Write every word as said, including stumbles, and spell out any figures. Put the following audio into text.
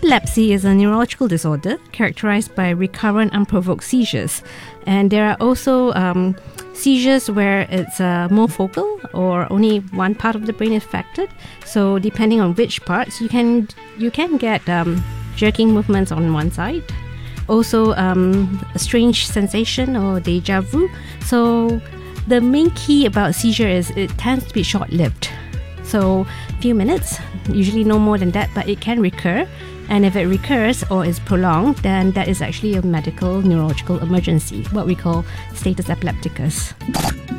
Epilepsy is a neurological disorder characterized by recurrent unprovoked seizures. And there are also um, seizures where it's uh, more focal or only one part of the brain is affected. So depending on which parts, you can you can get um, jerking movements on one side. Also um, a strange sensation or deja vu. So the main key about seizure is it tends to be short-lived. So a few minutes, usually no more than that, but it can recur. And if it recurs or is prolonged, then that is actually a medical neurological emergency, what we call status epilepticus.